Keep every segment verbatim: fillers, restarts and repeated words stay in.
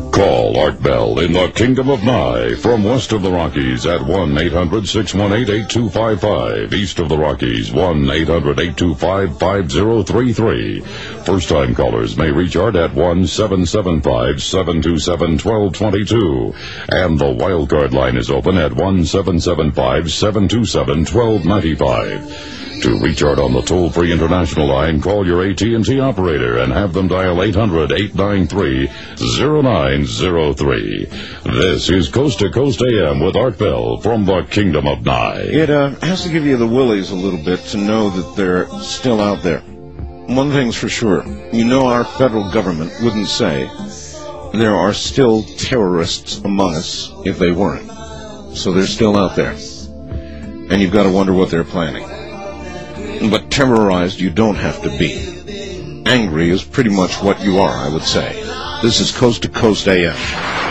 Call Art Bell in the Kingdom of Nye from west of the Rockies at one eight hundred six one eight eight two five five. East of the Rockies, one eight hundred eight two five five zero three three. First-time callers may reach Art at one seven seven five seven two seven one two two two. And the wildcard line is open at one seven seven five seven two seven one two nine five. To reach Art on the toll-free international line, call your A T and T operator and have them dial eight hundred eight nine three zero nine zero three. This is Coast to Coast A M with Art Bell from the Kingdom of Nye. It uh, has to give you the willies a little bit to know that they're still out there. One thing's for sure. You know our federal government wouldn't say there are still terrorists among us if they weren't. So they're still out there. And you've got to wonder what they're planning. But terrorized you don't have to be. Angry is pretty much what you are, I would say. This is Coast to Coast A M.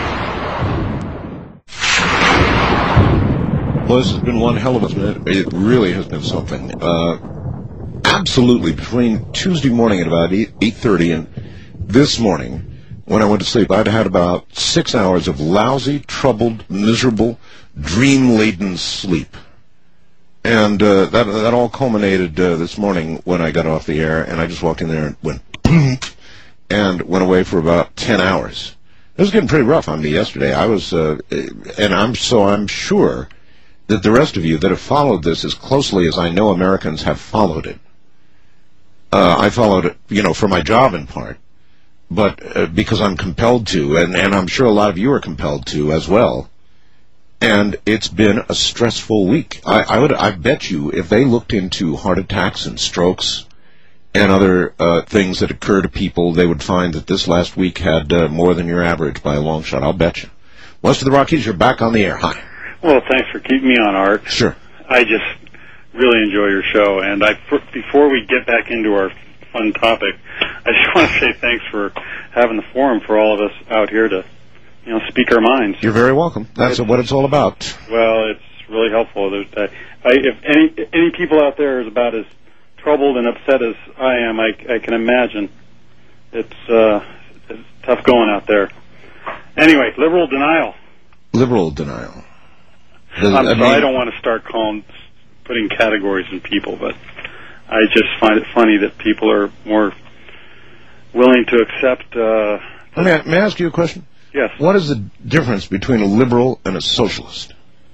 Well, this has been one hell of a minute. It really has been something. Uh, absolutely, between Tuesday morning at about eight thirty and this morning, when I went to sleep, I'd had about six hours of lousy, troubled, miserable, dream-laden sleep. And uh, that that all culminated uh, this morning when I got off the air, and I just walked in there and went boom, and went away for about ten hours. It was getting pretty rough on me yesterday. I was, uh, and I'm so I'm sure that the rest of you that have followed this as closely as I know Americans have followed it. Uh, I followed it, you know, for my job in part, but uh, because I'm compelled to, and, and I'm sure a lot of you are compelled to as well. And it's been a stressful week. I, I would, I bet you, if they looked into heart attacks and strokes and other uh, things that occur to people, they would find that this last week had uh, more than your average by a long shot. I'll bet you. West of the Rockies, you're back on the air. Hi. Well, thanks for keeping me on, Art. Sure. I just really enjoy your show, and I, before we get back into our fun topic, I just want to say thanks for having the forum for all of us out here to, you know, speak our minds. You're very welcome. That's it's, what it's all about. Well, it's really helpful. There's, I, I, if any any people out there is about as troubled and upset as I am, I, I can imagine. It's, uh, it's tough going out there. Anyway, liberal denial. Liberal denial. The, I'm I, mean, sorry, I don't want to start calling, putting categories in people, but I just find it funny that people are more willing to accept... Uh, may, I, may I ask you a question? Yes. What is the difference between a liberal and a socialist?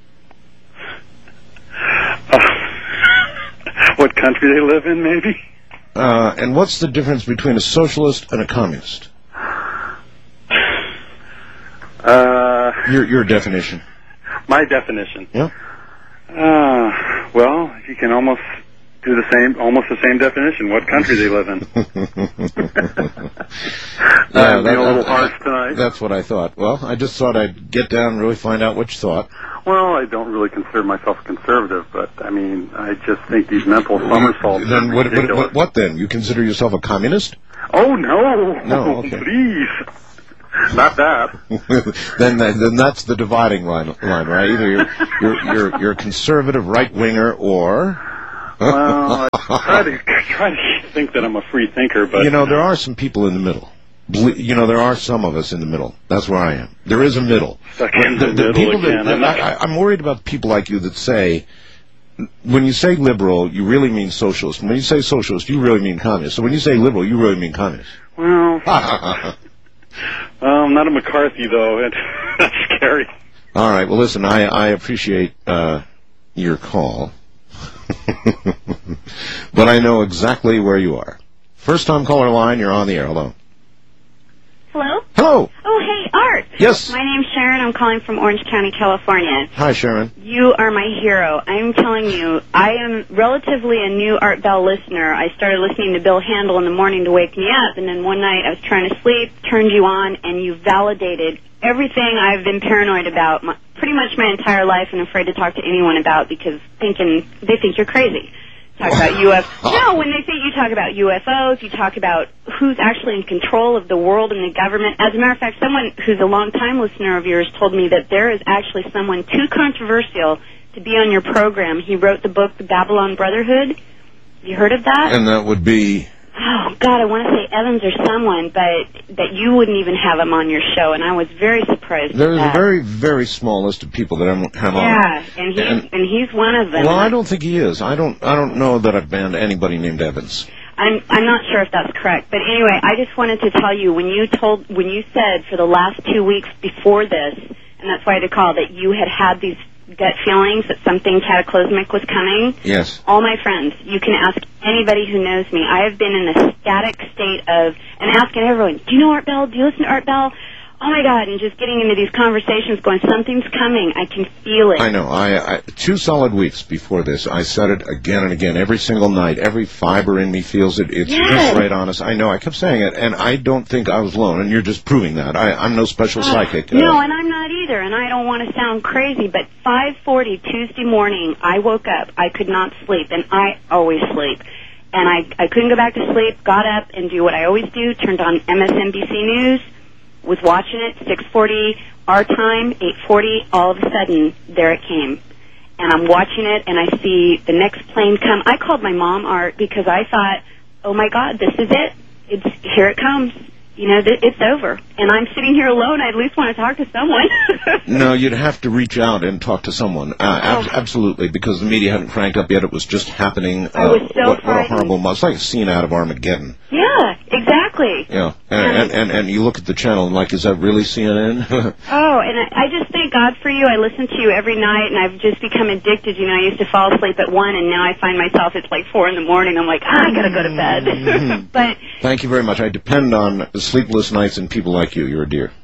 Uh, what country they live in, maybe? Uh, and what's the difference between a socialist and a communist? Uh, your your definition. My definition. Yeah. Uh, well, you can almost do the same, almost the same definition. What country they live in? Yeah, uh, that, a little that, harsh tonight. That's what I thought. Well, I just thought I'd get down and really find out what you thought. Well, I don't really consider myself a conservative, but I mean, I just think these mental somersaults. Then what, what, what, what then? You consider yourself a communist? Oh no! No, okay. Please. Not that. then, then that's the dividing line, line right? Either you're you're you're, you're a conservative right winger, or well, I try to try to think that I'm a free thinker, but you know there are some people in the middle. You know there are some of us in the middle. That's where I am. There is a middle. Stuck in the, the, the middle people again. That, I, I'm worried about people like you that say, when you say liberal, you really mean socialist. When you say socialist, you really mean communist. So when you say liberal, you really mean communist. Well. Um, not a McCarthy, though. That's scary. All right. Well, listen, I, I appreciate uh, your call. But I know exactly where you are. First-time caller line, you're on the air. Hello. Hello? Hello. Oh, hey, Art. Yes. My name's Sharon. I'm calling from Orange County, California. Hi, Sharon. You are my hero. I'm telling you, I am relatively a new Art Bell listener. I started listening to Bill Handel in the morning to wake me up, and then one night I was trying to sleep, turned you on, and you validated everything I've been paranoid about my, pretty much my entire life and afraid to talk to anyone about because thinking they think you're crazy. Talk about U F Os. No, when they think you talk about U F Os, you talk about who's actually in control of the world and the government. As a matter of fact, someone who's a long-time listener of yours told me that there is actually someone too controversial to be on your program. He wrote the book, The Babylon Brotherhood. Have you heard of that? And that would be... oh, God, I want to say Evans or someone, but that you wouldn't even have him on your show, and I was very surprised at There's that. a very, very small list of people that I have on. Yeah, and he's, And- and he's one of them. Well, I don't think he is. I don't. I don't know that I've banned anybody named Evans. I'm I'm not sure if that's correct, but anyway, I just wanted to tell you when you told when you said for the last two weeks before this, and that's why I had to call, that you had had these gut feelings that something cataclysmic was coming. Yes. All my friends, you can ask anybody who knows me. I have been in a static state of, and asking everyone, do you know Art Bell? Do you listen to Art Bell? Oh my God, and just getting into these conversations going, something's coming. I can feel it. I know. I, I two solid weeks before this, I said it again and again, every single night. Every fiber in me feels it. It's Yes. just right on us. I know. I kept saying it, and I don't think I was alone. And you're just proving that. I, I'm no special psychic. No, Uh, and I'm not either, and I don't want to sound crazy, but five forty Tuesday morning, I woke up. I could not sleep, and I always sleep. And I, I couldn't go back to sleep, got up and do what I always do, turned on M S N B C News, was watching it, six forty our time, eight forty, all of a sudden, there it came. And I'm watching it, and I see the next plane come. I called my mom, Art, because I thought, oh my God, this is it. It's here it comes. You know, th- it's over. And I'm sitting here alone. I at least want to talk to someone. No, you'd have to reach out and talk to someone. Uh, ab- Oh. absolutely, because the media hadn't cranked up yet. It was just happening. Uh, I was so what, what a frightened. horrible month. It's like a scene out of Armageddon. Yeah, exactly. Yeah. And, and, and, and you look at the channel and like, is that really C N N? Oh, and I, I just thank God for you. I listen to you every night, and I've just become addicted. You know, I used to fall asleep at one, and now I find myself, it's like four in the morning. I'm like, ah, I gotta go to bed. But Thank you very much. I depend on sleepless nights and people like you. You're a dear.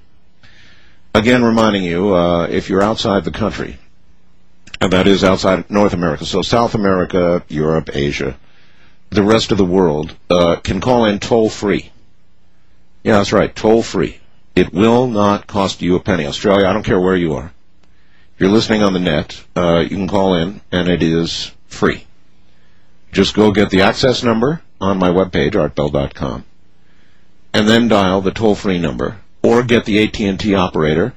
Again, reminding you, uh, if you're outside the country, and that is outside North America, so South America, Europe, Asia, the rest of the world, uh, can call in toll-free. Yeah, that's right, toll-free. It will not cost you a penny. Australia, I don't care where you are. If you're listening on the net, uh, you can call in, and it is free. Just go get the access number on my webpage, art bell dot com, and then dial the toll-free number, or get the A T and T operator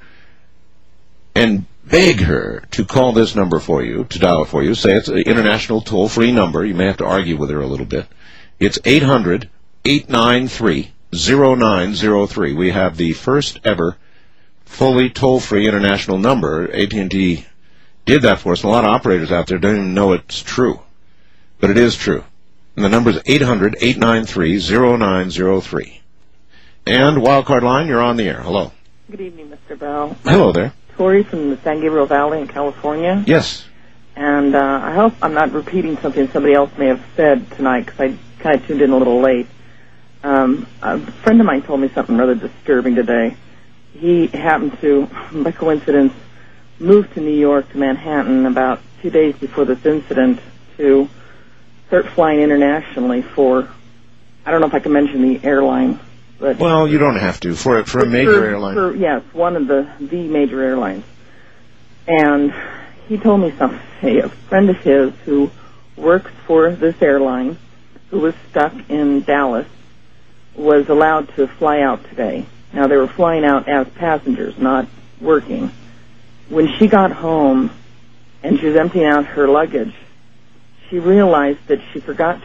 and beg her to call this number for you, to dial it for you. Say it's an international toll-free number. You may have to argue with her a little bit. It's eight hundred, eight nine three, zero nine zero three. We have the first ever fully toll-free international number. A T and T did that for us, and a lot of operators out there don't even know it's true. But it is true. And the number is eight hundred, eight nine three, zero nine zero three. And Wildcard Line, you're on the air. Hello. Good evening, Mister Bell. Hello there. Tori from the San Gabriel Valley in California. Yes. And uh, I hope I'm not repeating something somebody else may have said tonight, because I kind of tuned in a little late. Um, a friend of mine told me something rather disturbing today. He happened to, by coincidence, move to New York, to Manhattan, about two days before this incident to start flying internationally for, I don't know if I can mention the airline. But Well, you don't have to. For, for a major for, airline. For, yes, one of the, the major airlines. And he told me something. A friend of his who works for this airline, who was stuck in Dallas, was allowed to fly out today. Now, they were flying out as passengers, not working. When she got home and she was emptying out her luggage, she realized that she forgot